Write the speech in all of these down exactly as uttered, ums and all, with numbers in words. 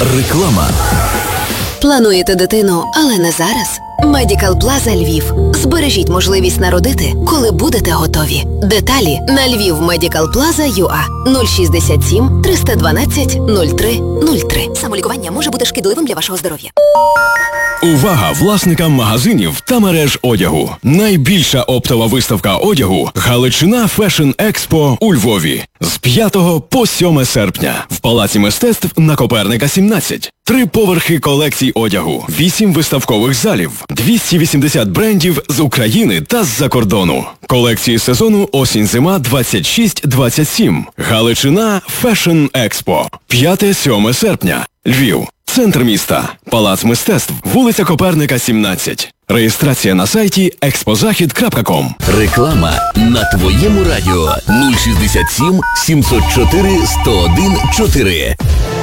Реклама. Плануєте дитину, але не зараз? Медикал Плаза Львів. Збережіть можливість народити, коли будете готові. Деталі на львів медикал плаза крапка ю а нуль шістдесят сім триста дванадцять нуль три нуль три. Самолікування може бути шкідливим для вашого здоров'я. Увага власникам магазинів та мереж одягу. Найбільша оптова виставка одягу «Галичина Фешн Експо» у Львові. З п'ятого по сьоме серпня. В Палаці мистецтв на Коперника сімнадцять. Три поверхи колекцій одягу. Вісім виставкових залів. двісті вісімдесят брендів з України та з-за кордону. Колекції сезону осінь-зима двадцять шість двадцять сім. Галичина Фешн Експо. п'яте-сьоме серпня. Львів. Центр міста. Палац мистецтв. Вулиця Коперника, сімнадцять. Реєстрація на сайті експозахід крапка ком. Реклама на твоєму радіо нуль шістдесят сім сімсот чотири сто один чотири.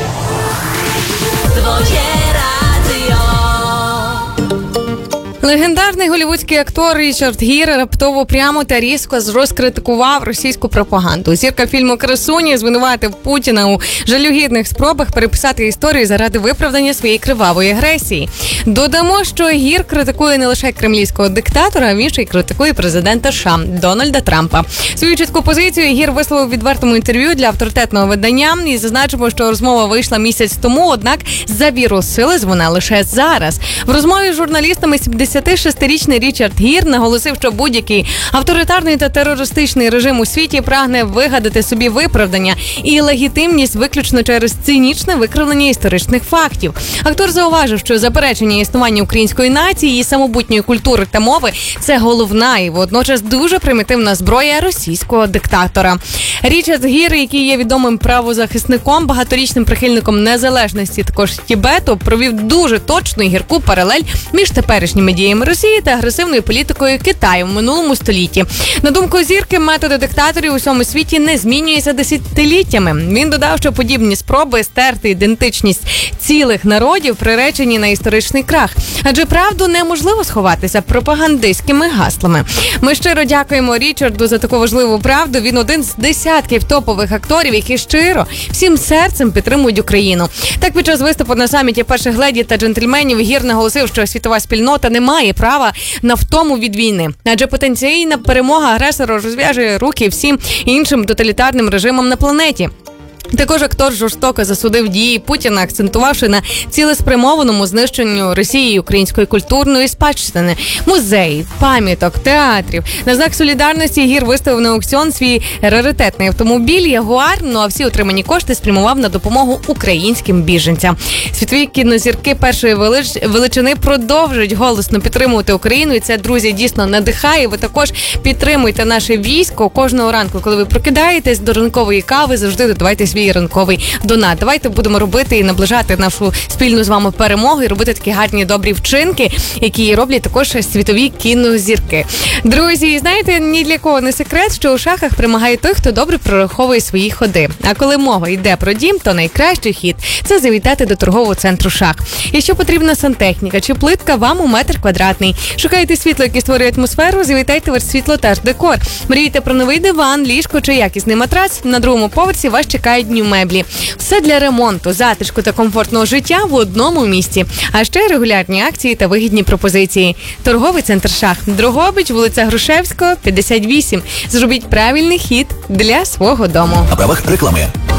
Твоє радіо. Легендарний голівудський актор Річард Гір раптово прямо та різко розкритикував російську пропаганду. Зірка фільму «Красуні» звинуватив Путіна у жалюгідних спробах переписати історію заради виправдання своєї кривавої агресії. Додамо, що Гір критикує не лише кремлівського диктатора, а він ще й критикує президента США Дональда Трампа. Свою чітку позицію Гір висловив у відвертому інтерв'ю для авторитетного видання і зазначимо, що розмова вийшла місяць тому, однак завірусилась вона лише зараз. В розмові з журналістами сімдесятишестирічний Річард Гір наголосив, що будь-який авторитарний та терористичний режим у світі прагне вигадати собі виправдання і легітимність виключно через цинічне викривлення історичних фактів. Актор зауважив, що заперечення існування української нації, її самобутньої культури та мови – це головна і водночас дуже примітивна зброя російського диктатора. Річард Гір, який є відомим правозахисником, багаторічним прихильником незалежності також Тібету, провів дуже точну і гірку паралель між теперішніми діями Росії та агресивною політикою Китаю в минулому столітті. На думку Зірки, методи диктаторів у всьому світі не змінюються десятиліттями. Він додав, що подібні спроби стерти ідентичність цілих народів приречені на історичний крах. Адже правду неможливо сховатися пропагандистськими гаслами. Ми щиро дякуємо Річарду за таку важливу правду. Він один з десятків топових акторів, які щиро, всім серцем підтримують Україну. Так, під час виступу на саміті перших леді та джентльменів Гір наголосив, що світова спільнота не має права на втому від війни. Адже потенційна перемога агресора розв'яже руки всім іншим тоталітарним режимам на планеті. Також актор жорстоко засудив дії Путіна, акцентувавши на цілеспрямованому знищенню Росії української культурної спадщини, музеїв, пам'яток, театрів. На знак солідарності Гір виставив на аукціон свій раритетний автомобіль «Ягуар», ну а всі отримані кошти спрямував на допомогу українським біженцям. Світові кінозірки першої велич... величини продовжують голосно підтримувати Україну, і це, друзі, дійсно надихає. Ви також підтримуйте наше військо. Кожного ранку, коли ви прокидаєтесь до ранкової кави, завжди додавайте свій ранковий донат. Давайте будемо робити і наближати нашу спільну з вами перемогу і робити такі гарні, добрі вчинки, які роблять також світові кінозірки. Друзі, знаєте, ні для кого не секрет, що у шахах перемагає той, хто добре прораховує свої ходи. А коли мова йде про дім, то найкращий хід – це завітати до торгового центру «Шах». Якщо потрібна сантехніка чи плитка, вам у метр квадратний. Шукаєте світло, яке створює атмосферу, завітайте в «Світлотеж Декор». Мрієте про новий диван, ліжко чи якісний матрац? На другому поверсі вас чекають дню меблі. Все для ремонту, затишку та комфортного життя в одному місці. А ще регулярні акції та вигідні пропозиції. Торговий центр «Шах». Дрогобич, вулиця Грушевського, п'ятдесят вісім. Зробіть правильний хід для свого дому. На правах реклами.